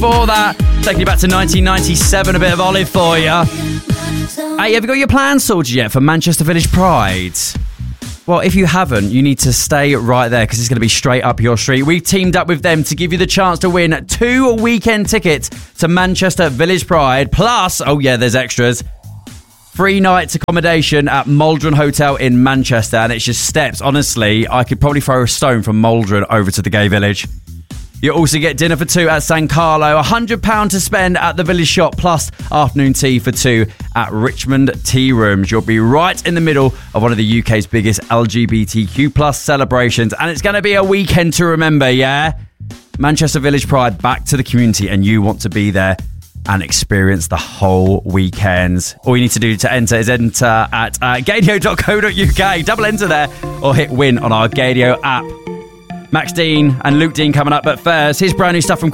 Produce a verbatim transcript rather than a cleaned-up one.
before that, taking you back to nineteen ninety-seven, a bit of Olive for you. Hey, have you got your plans sorted yet for Manchester Village Pride? Well, if you haven't, you need to stay right there because it's going to be straight up your street. We've teamed up with them to give you the chance to win two weekend tickets to Manchester Village Pride. Plus, oh yeah, there's extras. Free nights accommodation at Maldron Hotel in Manchester. And it's just steps. Honestly, I could probably throw a stone from Maldron over to the gay village. You also get dinner for two at San Carlo, one hundred pounds to spend at the Village Shop, plus afternoon tea for two at Richmond Tea Rooms. You'll be right in the middle of one of the U K's biggest L G B T Q plus celebrations, and it's going to be a weekend to remember, yeah? Manchester Village Pride, back to the community, and you want to be there and experience the whole weekend. All you need to do to enter is enter at uh, gadio dot co dot uk, double enter there, or hit win on our Gadio app. Max Dean and Luke Dean coming up, but first, here's brand new stuff from